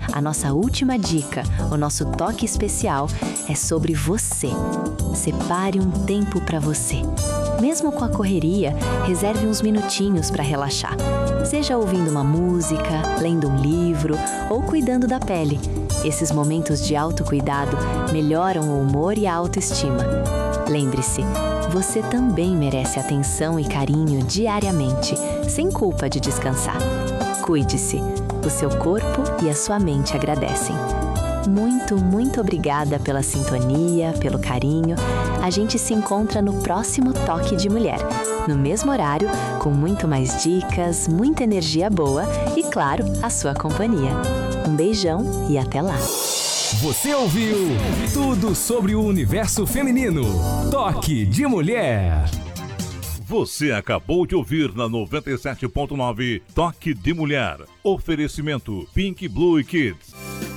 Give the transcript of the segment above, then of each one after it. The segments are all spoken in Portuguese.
a nossa última dica, o nosso toque especial, é sobre você. Separe um tempo para você. Mesmo com a correria, reserve uns minutinhos para relaxar. Seja ouvindo uma música, lendo um livro ou cuidando da pele. Esses momentos de autocuidado melhoram o humor e a autoestima. Lembre-se, você também merece atenção e carinho diariamente, sem culpa de descansar. Cuide-se. O seu corpo e a sua mente agradecem. Muito obrigada pela sintonia, pelo carinho. A gente se encontra no próximo Toque de Mulher, no mesmo horário, com muito mais dicas, muita energia boa e, claro, a sua companhia. Um beijão e até lá! Você ouviu tudo sobre o universo feminino. Toque de Mulher. Você acabou de ouvir na 97.9 Toque de Mulher. Oferecimento Pink Blue Kids.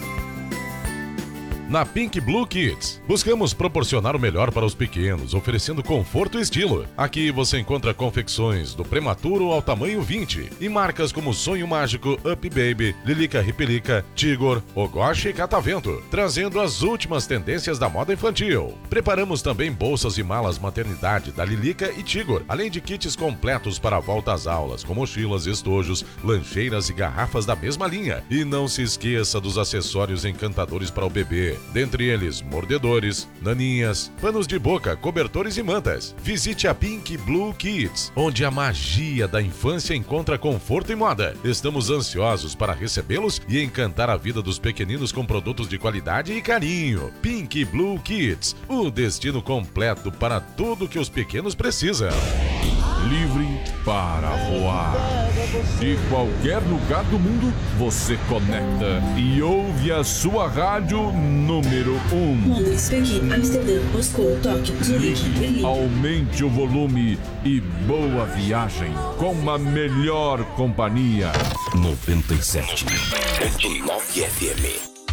Na Pink Blue Kids, buscamos proporcionar o melhor para os pequenos, oferecendo conforto e estilo. Aqui você encontra confecções do prematuro ao tamanho 20 e marcas como Sonho Mágico, Up Baby, Lilica Ripelica, Tigor, Ogoshi e Catavento, trazendo as últimas tendências da moda infantil. Preparamos também bolsas e malas maternidade da Lilica e Tigor, além de kits completos para a volta às aulas, com mochilas, estojos, lancheiras e garrafas da mesma linha. E não se esqueça dos acessórios encantadores para o bebê. Dentre eles, mordedores, naninhas, panos de boca, cobertores e mantas. Visite a Pink Blue Kids, onde a magia da infância encontra conforto e moda. Estamos ansiosos para recebê-los e encantar a vida dos pequeninos com produtos de qualidade e carinho. Pink Blue Kids, o destino completo para tudo que os pequenos precisam. Livre para voar. De qualquer lugar do mundo, você conecta e ouve a sua rádio número 1. Londres, Pequim, Amsterdã, Moscou, Tóquio, Zurique, Berlim. Aumente o volume e boa viagem com a melhor companhia. 97.9 FM.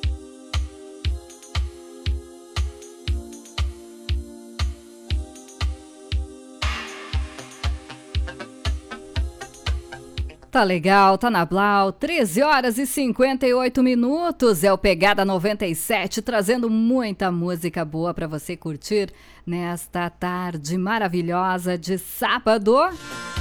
Tá legal, tá na Blau, 13 horas e 58 minutos, é o Pegada 97, trazendo muita música boa para você curtir nesta tarde maravilhosa de sábado.